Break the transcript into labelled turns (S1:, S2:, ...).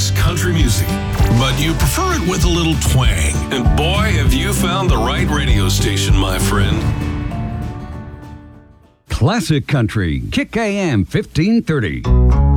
S1: best country music, but you prefer it with a little twang. And boy, have you found the right radio station, my friend.
S2: Classic Country, Kick AM 1530.